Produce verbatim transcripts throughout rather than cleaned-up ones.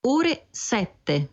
ore sette.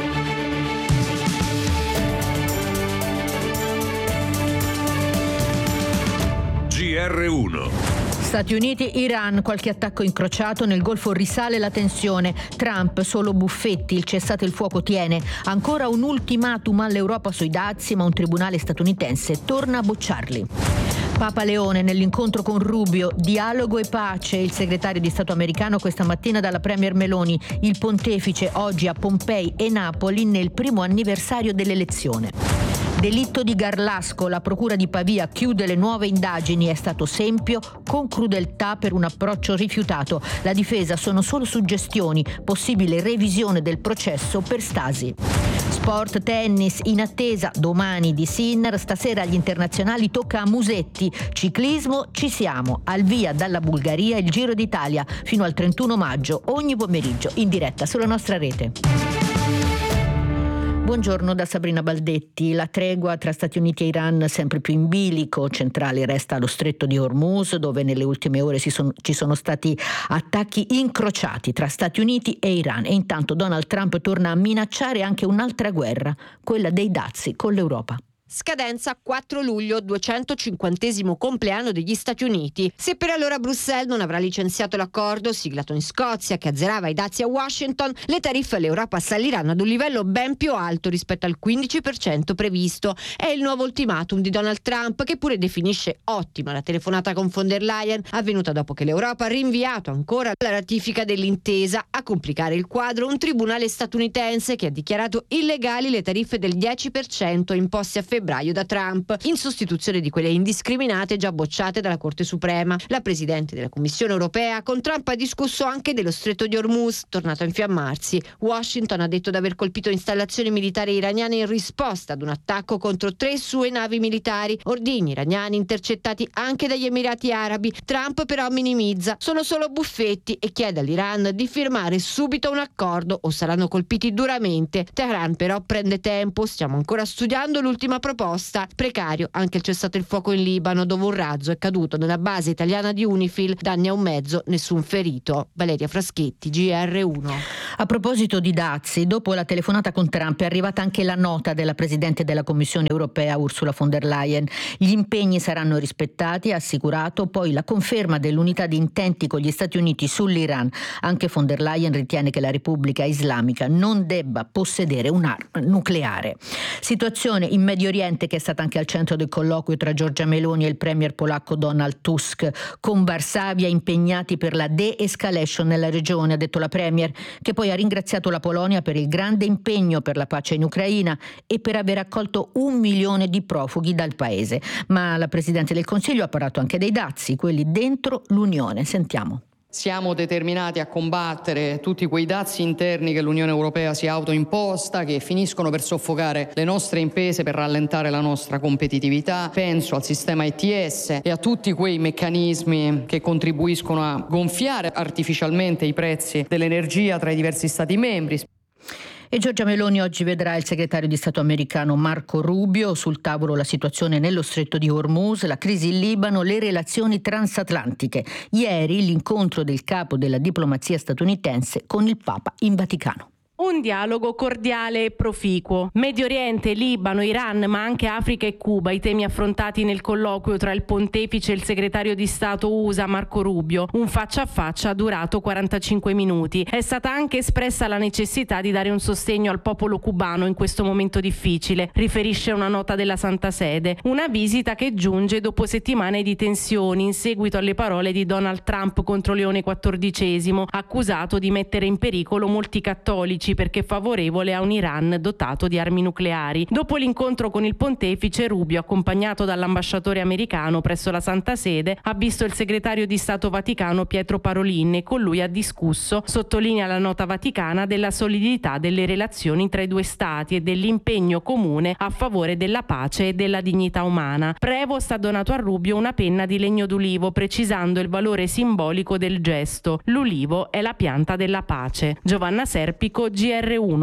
G R uno. Stati Uniti, Iran, qualche attacco incrociato, nel Golfo risale la tensione. Trump, solo buffetti, il cessate il fuoco tiene. Ancora un ultimatum all'Europa sui dazi, ma un tribunale statunitense torna a bocciarli. Papa Leone nell'incontro con Rubio, dialogo e pace, il segretario di Stato americano questa mattina dalla Premier Meloni, il pontefice oggi a Pompei e Napoli nel primo anniversario dell'elezione. Delitto di Garlasco, la procura di Pavia chiude le nuove indagini, è stato Sempio con crudeltà per un approccio rifiutato. La difesa sono solo suggestioni, possibile revisione del processo per Stasi. Sport, tennis, in attesa domani di Sinner, stasera agli internazionali tocca a Musetti. Ciclismo, ci siamo, al via dalla Bulgaria il Giro d'Italia fino al trentuno maggio, ogni pomeriggio in diretta sulla nostra rete. Buongiorno da Sabrina Baldetti. La tregua tra Stati Uniti e Iran sempre più in bilico. Centrale resta lo stretto di Hormuz, dove nelle ultime ore si sono, ci sono stati attacchi incrociati tra Stati Uniti e Iran. E intanto Donald Trump torna a minacciare anche un'altra guerra, quella dei dazi con l'Europa. Scadenza quattro luglio, duecentocinquantesimo compleanno degli Stati Uniti. Se per allora Bruxelles non avrà licenziato l'accordo siglato in Scozia che azzerava i dazi a Washington, le tariffe all'Europa saliranno ad un livello ben più alto rispetto al quindici per cento previsto. È il nuovo ultimatum di Donald Trump, che pure definisce ottima la telefonata con von der Leyen, avvenuta dopo che l'Europa ha rinviato ancora la ratifica dell'intesa. A complicare il quadro un tribunale statunitense che ha dichiarato illegali le tariffe del dieci per cento imposte a febbraio da Trump, in sostituzione di quelle indiscriminate già bocciate dalla Corte Suprema. La Presidente della Commissione Europea con Trump ha discusso anche dello stretto di Hormuz, tornato a infiammarsi. Washington ha detto di aver colpito installazioni militari iraniane in risposta ad un attacco contro tre sue navi militari, ordigni iraniani intercettati anche dagli Emirati Arabi. Trump però minimizza, sono solo buffetti, e chiede all'Iran di firmare subito un accordo o saranno colpiti duramente. Teheran però prende tempo, stiamo ancora studiando l'ultima proposta. Proposta. Precario anche il cessate il fuoco in Libano, dove un razzo è caduto nella base italiana di UNIFIL, danni a un mezzo, nessun ferito. Valeria Fraschetti, G R uno. A proposito di dazi, dopo la telefonata con Trump è arrivata anche la nota della Presidente della Commissione Europea Ursula von der Leyen. Gli impegni saranno rispettati, ha assicurato, poi la conferma dell'unità di intenti con gli Stati Uniti sull'Iran. Anche von der Leyen ritiene che la Repubblica Islamica non debba possedere un'arma nucleare. Situazione in Medio Oriente che è stata anche al centro del colloquio tra Giorgia Meloni e il premier polacco Donald Tusk, con Varsavia impegnati per la de-escalation nella regione, ha detto la premier, che poi ha ringraziato la Polonia per il grande impegno per la pace in Ucraina e per aver accolto un milione di profughi dal paese. Ma la Presidente del Consiglio ha parlato anche dei dazi, quelli dentro l'Unione. Sentiamo. Siamo determinati a combattere tutti quei dazi interni che l'Unione Europea si è autoimposta, che finiscono per soffocare le nostre imprese, per rallentare la nostra competitività. Penso al sistema E T S e a tutti quei meccanismi che contribuiscono a gonfiare artificialmente i prezzi dell'energia tra i diversi Stati membri. E Giorgia Meloni oggi vedrà il segretario di Stato americano Marco Rubio, sul tavolo la situazione nello stretto di Hormuz, la crisi in Libano, le relazioni transatlantiche. Ieri l'incontro del capo della diplomazia statunitense con il Papa in Vaticano. Un dialogo cordiale e proficuo. Medio Oriente, Libano, Iran, ma anche Africa e Cuba, i temi affrontati nel colloquio tra il pontefice e il segretario di Stato U S A Marco Rubio. Un faccia a faccia durato quarantacinque minuti. È stata anche espressa la necessità di dare un sostegno al popolo cubano in questo momento difficile, riferisce una nota della Santa Sede. Una visita che giunge dopo settimane di tensioni in seguito alle parole di Donald Trump contro Leone quattordicesimo, accusato di mettere in pericolo molti cattolici perché favorevole a un Iran dotato di armi nucleari. Dopo l'incontro con il pontefice, Rubio, accompagnato dall'ambasciatore americano presso la Santa Sede, ha visto il segretario di Stato Vaticano Pietro Parolin e con lui ha discusso, sottolinea la nota vaticana, della solidità delle relazioni tra i due Stati e dell'impegno comune a favore della pace e della dignità umana. Prevost ha donato a Rubio una penna di legno d'ulivo, precisando il valore simbolico del gesto. L'ulivo è la pianta della pace. Giovanna Serpico, G R uno.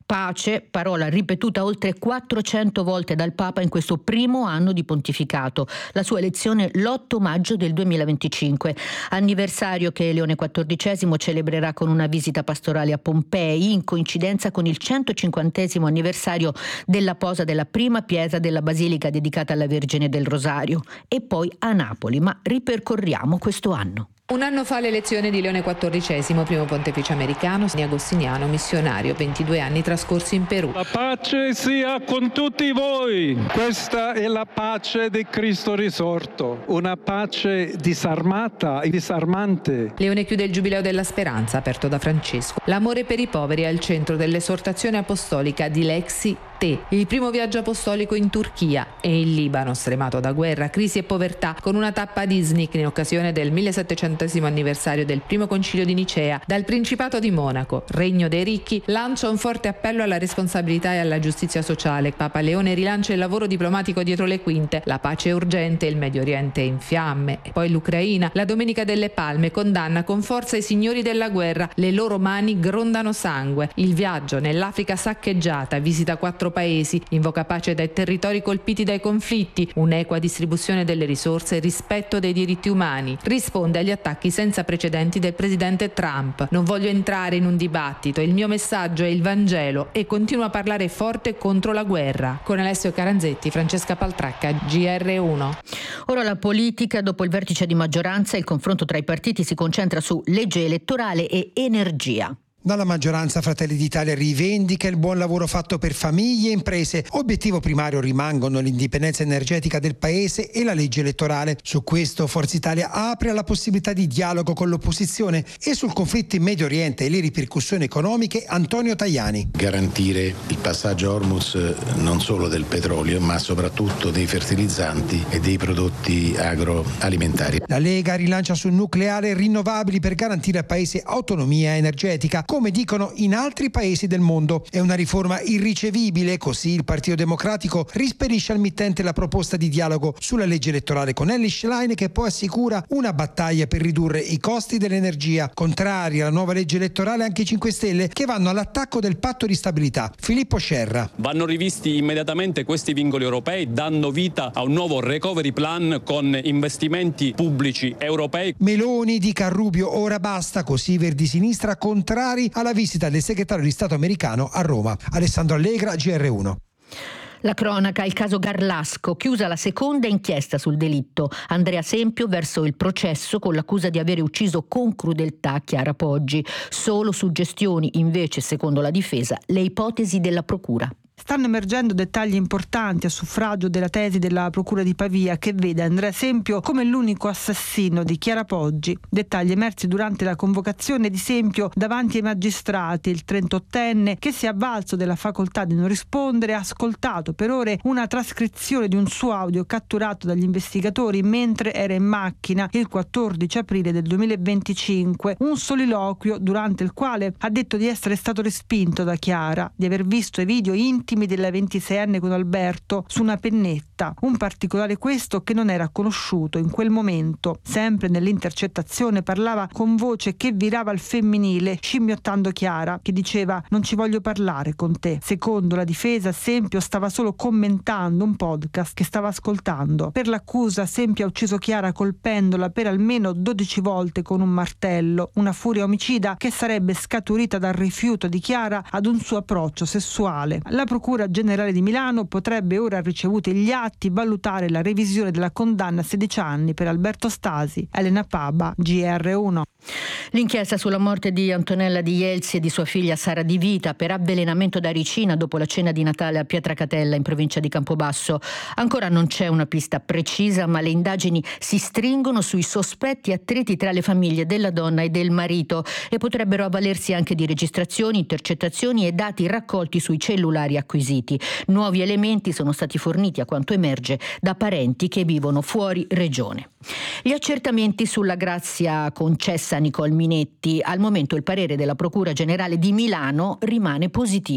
Pace, parola ripetuta oltre quattrocento volte dal Papa in questo primo anno di pontificato. La sua elezione l'otto maggio del duemilaventicinque, anniversario che Leone quattordicesimo celebrerà con una visita pastorale a Pompei in coincidenza con il centocinquantesimo anniversario della posa della prima pietra della basilica dedicata alla Vergine del Rosario, e poi a Napoli, ma ripercorriamo questo anno. Un anno fa l'elezione di Leone quattordicesimo, primo pontefice americano, agostiniano, missionario, ventidue anni trascorsi in Perù. La pace sia con tutti voi. Questa è la pace di Cristo risorto, una pace disarmata e disarmante. Leone chiude il Giubileo della Speranza, aperto da Francesco. L'amore per i poveri è al centro dell'esortazione apostolica di Lexi Te, il primo viaggio apostolico in Turchia e in Libano, stremato da guerra, crisi e povertà, con una tappa ad Iznik in occasione del millesettecentesimo anniversario del primo concilio di Nicea. Dal Principato di Monaco, regno dei ricchi, lancia un forte appello alla responsabilità e alla giustizia sociale. Papa Leone rilancia il lavoro diplomatico dietro le quinte, la pace è urgente, il Medio Oriente è in fiamme. E poi l'Ucraina, la Domenica delle Palme, condanna con forza i signori della guerra, le loro mani grondano sangue. Il viaggio nell'Africa saccheggiata, visita quattro paesi, invoca pace dai territori colpiti dai conflitti, un'equa distribuzione delle risorse e rispetto dei diritti umani. Risponde agli attacchi senza precedenti del presidente Trump. Non voglio entrare in un dibattito, il mio messaggio è il Vangelo, e continua a parlare forte contro la guerra. Con Alessio Caranzetti, Francesca Paltracca, G R uno. Ora la politica, dopo il vertice di maggioranza, il confronto tra i partiti si concentra su legge elettorale e energia. Dalla maggioranza Fratelli d'Italia rivendica il buon lavoro fatto per famiglie e imprese. Obiettivo primario rimangono l'indipendenza energetica del paese e la legge elettorale. Su questo Forza Italia apre alla possibilità di dialogo con l'opposizione, e sul conflitto in Medio Oriente e le ripercussioni economiche Antonio Tajani. Garantire il passaggio Hormuz non solo del petrolio, ma soprattutto dei fertilizzanti e dei prodotti agroalimentari. La Lega rilancia sul nucleare e rinnovabili per garantire al paese autonomia energetica, come dicono in altri paesi del mondo. È una riforma irricevibile, così il Partito Democratico rispedisce al mittente la proposta di dialogo sulla legge elettorale con Elly Schlein, che poi assicura una battaglia per ridurre i costi dell'energia. Contrari alla nuova legge elettorale anche i cinque Stelle, che vanno all'attacco del patto di stabilità. Filippo Scerra. Vanno rivisti immediatamente questi vincoli europei, dando vita a un nuovo recovery plan con investimenti pubblici europei. Meloni dica a Rubio ora basta, così Verdi Sinistra contrari alla visita del segretario di Stato americano a Roma. Alessandro Allegra, G R uno. La cronaca, il caso Garlasco, chiusa la seconda inchiesta sul delitto. Andrea Sempio verso il processo con l'accusa di avere ucciso con crudeltà Chiara Poggi. Solo suggestioni, invece, secondo la difesa, le ipotesi della procura. Stanno emergendo dettagli importanti a suffragio della tesi della Procura di Pavia, che vede Andrea Sempio come l'unico assassino di Chiara Poggi. Dettagli emersi durante la convocazione di Sempio davanti ai magistrati. Il trentottenne, che si è avvalso della facoltà di non rispondere, ha ascoltato per ore una trascrizione di un suo audio catturato dagli investigatori mentre era in macchina il quattordici aprile del duemilaventicinque. Un soliloquio durante il quale ha detto di essere stato respinto da Chiara, di aver visto i video intimi della ventiseienne con Alberto su una pennetta, un particolare questo che non era conosciuto in quel momento. Sempre nell'intercettazione parlava con voce che virava al femminile, scimmiottando Chiara, che diceva «non ci voglio parlare con te». Secondo la difesa, Sempio stava solo commentando un podcast che stava ascoltando. Per l'accusa, Sempio ha ucciso Chiara colpendola per almeno dodici volte con un martello, una furia omicida che sarebbe scaturita dal rifiuto di Chiara ad un suo approccio sessuale. La Procura Generale di Milano potrebbe, ora ricevuti gli atti, valutare la revisione della condanna a sedici anni per Alberto Stasi. Elena Paba, G R uno. L'inchiesta sulla morte di Antonella Di Jelzi e di sua figlia Sara Di Vita per avvelenamento da ricina dopo la cena di Natale a Pietracatella in provincia di Campobasso. Ancora non c'è una pista precisa, ma le indagini si stringono sui sospetti attriti tra le famiglie della donna e del marito e potrebbero avvalersi anche di registrazioni, intercettazioni e dati raccolti sui cellulari acquisiti. Nuovi elementi sono stati forniti, a quanto emerge, da parenti che vivono fuori regione. Gli accertamenti sulla grazia concessa a Nicole Minetti. Al momento il parere della Procura Generale di Milano rimane positivo.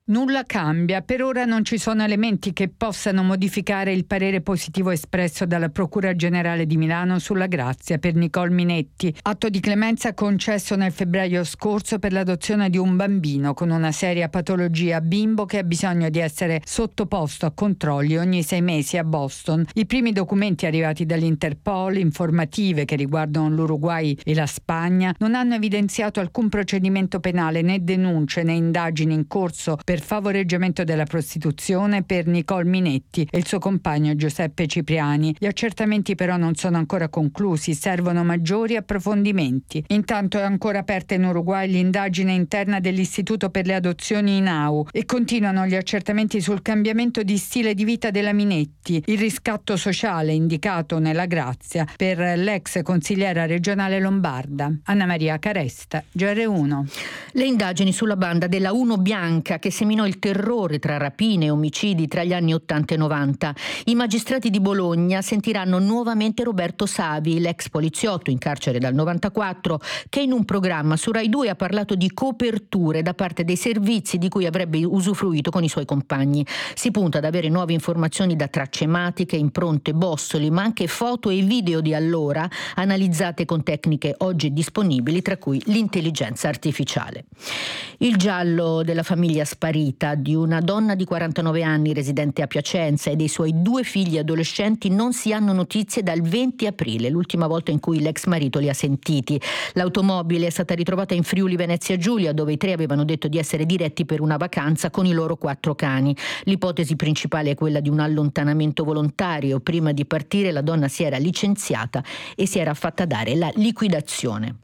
Nulla cambia, per ora non ci sono elementi che possano modificare il parere positivo espresso dalla Procura Generale di Milano sulla grazia per Nicole Minetti, atto di clemenza concesso nel febbraio scorso per l'adozione di un bambino con una seria patologia, bimbo che ha bisogno di essere sottoposto a controlli ogni sei mesi a Boston. I primi documenti arrivati dall'Interpol, informative che riguardano l'Uruguay e la Spagna, non hanno evidenziato alcun procedimento penale né denunce né indagini in corso per favoreggiamento della prostituzione per Nicole Minetti e il suo compagno Giuseppe Cipriani. Gli accertamenti però non sono ancora conclusi, servono maggiori approfondimenti. Intanto è ancora aperta in Uruguay l'indagine interna dell'Istituto per le adozioni I N A U e continuano gli accertamenti sul cambiamento di stile di vita della Minetti, il riscatto sociale indicato nella grazia per l'ex consigliera regionale lombarda. Anna Maria Caresta, G R uno. Le indagini sulla banda della Uno Bianca che seminò il terrore tra rapine e omicidi tra gli anni ottanta e novanta. I magistrati di Bologna sentiranno nuovamente Roberto Savi, l'ex poliziotto in carcere dal novantaquattro, che in un programma su Rai due ha parlato di coperture da parte dei servizi di cui avrebbe usufruito con i suoi compagni. Si punta ad avere nuove informazioni da tracce ematiche, impronte, bossoli, ma anche foto e video di allora analizzate con tecniche oggi disponibili, tra cui l'intelligenza artificiale. Il giallo della famiglia sparita di una donna di quarantanove anni residente a Piacenza e dei suoi due figli adolescenti non si hanno notizie dal venti aprile, l'ultima volta in cui l'ex marito li ha sentiti. L'automobile è stata ritrovata in Friuli Venezia Giulia, dove i tre avevano detto di essere diretti per una vacanza con i loro quattro cani. L'ipotesi principale è quella di un allontanamento volontario. Prima di partire la donna si era licenziata e si era fatta dare la liquidazione.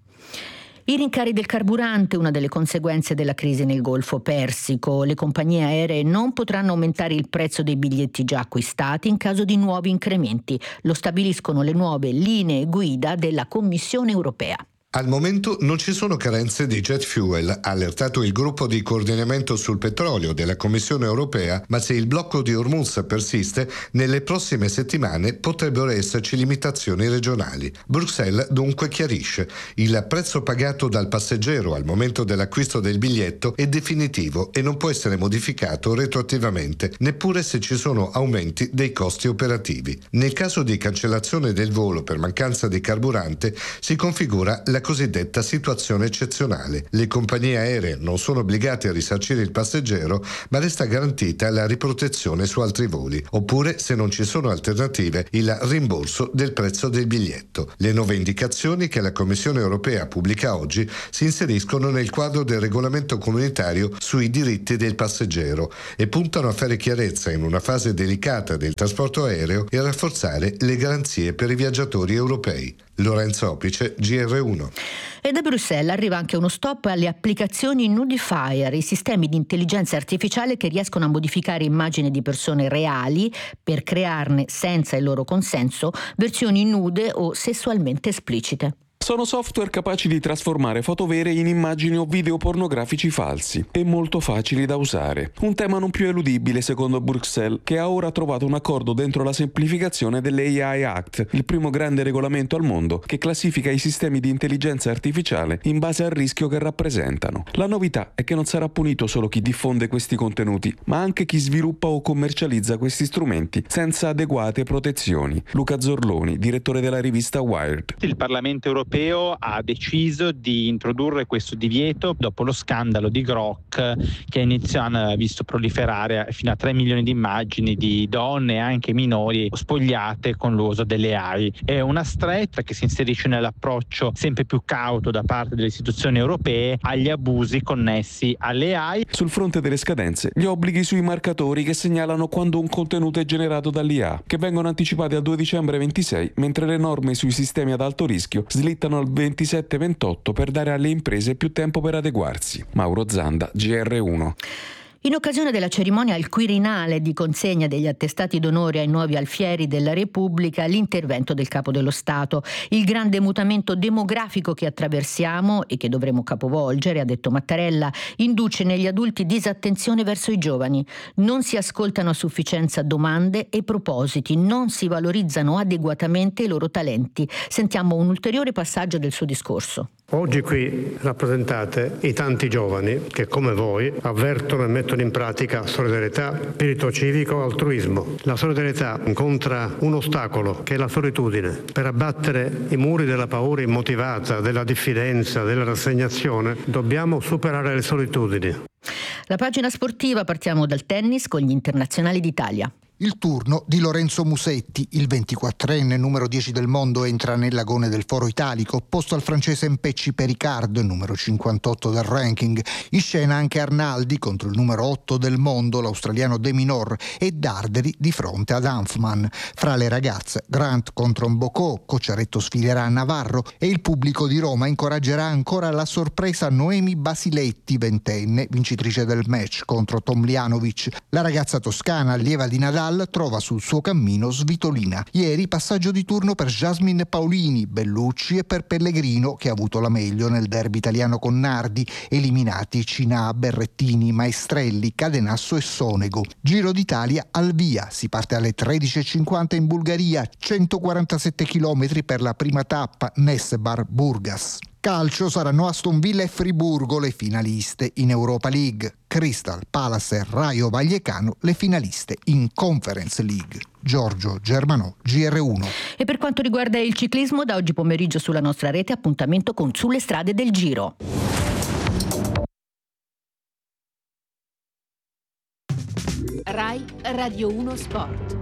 I rincari del carburante, una delle conseguenze della crisi nel Golfo Persico. Le compagnie aeree non potranno aumentare il prezzo dei biglietti già acquistati in caso di nuovi incrementi. Lo stabiliscono le nuove linee guida della Commissione europea. Al momento non ci sono carenze di jet fuel, ha allertato il gruppo di coordinamento sul petrolio della Commissione europea, ma se il blocco di Hormuz persiste, nelle prossime settimane potrebbero esserci limitazioni regionali. Bruxelles dunque chiarisce: il prezzo pagato dal passeggero al momento dell'acquisto del biglietto è definitivo e non può essere modificato retroattivamente, neppure se ci sono aumenti dei costi operativi. Nel caso di cancellazione del volo per mancanza di carburante, si configura la cosiddetta situazione eccezionale. Le compagnie aeree non sono obbligate a risarcire il passeggero, ma resta garantita la riprotezione su altri voli, oppure, se non ci sono alternative, il rimborso del prezzo del biglietto. Le nuove indicazioni che la Commissione europea pubblica oggi si inseriscono nel quadro del regolamento comunitario sui diritti del passeggero e puntano a fare chiarezza in una fase delicata del trasporto aereo e a rafforzare le garanzie per i viaggiatori europei. Lorenzo Opice, G R uno. E da Bruxelles arriva anche uno stop alle applicazioni Nudifier, i sistemi di intelligenza artificiale che riescono a modificare immagini di persone reali per crearne, senza il loro consenso, versioni nude o sessualmente esplicite. Sono software capaci di trasformare foto vere in immagini o video pornografici falsi e molto facili da usare. Un tema non più eludibile secondo Bruxelles, che ha ora trovato un accordo dentro la semplificazione dell'A I Act, il primo grande regolamento al mondo che classifica i sistemi di intelligenza artificiale in base al rischio che rappresentano. La novità è che non sarà punito solo chi diffonde questi contenuti, ma anche chi sviluppa o commercializza questi strumenti senza adeguate protezioni. Luca Zorloni, direttore della rivista Wired. Il Parlamento europeo ha deciso di introdurre questo divieto dopo lo scandalo di Grok, che all'inizio ha visto proliferare fino a tre milioni di immagini di donne, anche minori, spogliate con l'uso delle A I. È una stretta che si inserisce nell'approccio sempre più cauto da parte delle istituzioni europee agli abusi connessi alle A I. Sul fronte delle scadenze, gli obblighi sui marcatori che segnalano quando un contenuto è generato dall'I A, che vengono anticipati al due dicembre ventisei, mentre le norme sui sistemi ad alto rischio slittano al ventisette ventotto per dare alle imprese più tempo per adeguarsi. Mauro Zanda, G R uno. In occasione della cerimonia al Quirinale di consegna degli attestati d'onore ai nuovi alfieri della Repubblica, l'intervento del Capo dello Stato. Il grande mutamento demografico che attraversiamo e che dovremo capovolgere, ha detto Mattarella, induce negli adulti disattenzione verso i giovani. Non si ascoltano a sufficienza domande e propositi, non si valorizzano adeguatamente i loro talenti. Sentiamo un ulteriore passaggio del suo discorso. Oggi qui rappresentate i tanti giovani che, come voi, avvertono e mettono in pratica solidarietà, spirito civico, altruismo. La solidarietà incontra un ostacolo che è la solitudine. Per abbattere i muri della paura immotivata, della diffidenza, della rassegnazione, dobbiamo superare le solitudini. La pagina sportiva, partiamo dal tennis con gli internazionali d'Italia. Il turno di Lorenzo Musetti, il ventiquattrenne numero dieci del mondo, entra nell'agone del foro italico, opposto al francese Mpecci Pericard, numero cinquantotto del ranking. In scena anche Arnaldi contro il numero otto del mondo, l'australiano De Minaur, e Darderi di fronte ad Hanfmann. Fra le ragazze, Grant contro Mboko, Cocciaretto sfilerà a Navarro e il pubblico di Roma incoraggerà ancora la sorpresa Noemi Basiletti, ventenne, vincitrice del match contro Tomljanovic. La ragazza toscana, allieva di Nadal, trova sul suo cammino Svitolina. Ieri passaggio di turno per Jasmine Paolini, Bellucci e per Pellegrino, che ha avuto la meglio nel derby italiano con Nardi, eliminati Cinà, Berrettini, Maestrelli, Cadenasso e Sonego. Giro d'Italia al via, si parte alle tredici e cinquanta in Bulgaria, centoquarantasette chilometri per la prima tappa, Nessebar-Burgas. Calcio, saranno Aston Villa e Friburgo le finaliste in Europa League. Crystal Palace e Rayo Vallecano le finaliste in Conference League. Giorgio Germanò, G R uno. E per quanto riguarda il ciclismo, da oggi pomeriggio sulla nostra rete appuntamento con Sulle strade del Giro. Rai Radio uno Sport.